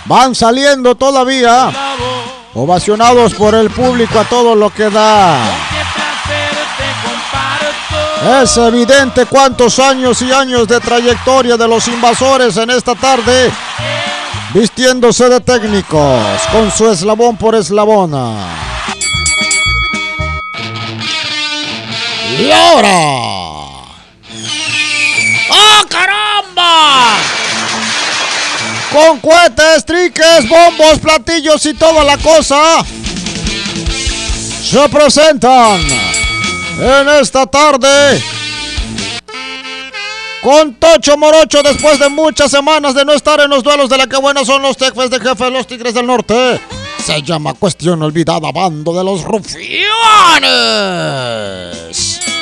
van saliendo todavía, ovacionados por el público a todo lo que da. Es evidente cuántos años y años de trayectoria de los Invasores en esta tarde, vistiéndose de técnicos, con su eslabón por eslabón. Y ahora... ¡oh, caramba! Con cohetes, triques, bombos, platillos y toda la cosa, se presentan en esta tarde con Tocho Morocho después de muchas semanas de no estar en los duelos de la que buena son los Tecfes de jefe de los Tigres del Norte. Se llama Cuestión Olvidada, bando de los rufianes.